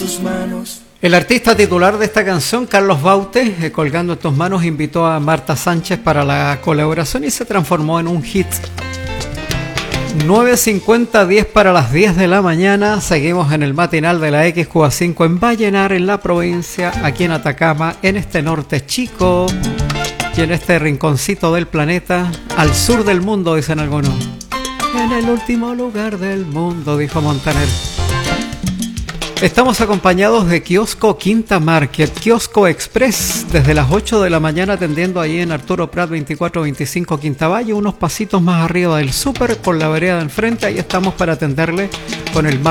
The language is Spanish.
tus manos. El artista titular de esta canción, Carlos Baute, Colgando en tus manos, invitó a Marta Sánchez para la colaboración y se transformó en un hit. 9:50, 10 para las 10 de la mañana. Seguimos en el matinal de la XQA5 en Vallenar, en la provincia, aquí en Atacama, en este norte chico y en este rinconcito del planeta, al sur del mundo, dicen algunos. En el último lugar del mundo, dijo Montaner. Estamos acompañados de Kiosco Quinta Market, Kiosco Express, desde las 8 de la mañana atendiendo ahí en Arturo Prat 2425 Quinta Valle, unos pasitos más arriba del súper, por la vereda de enfrente. Ahí estamos para atenderle con el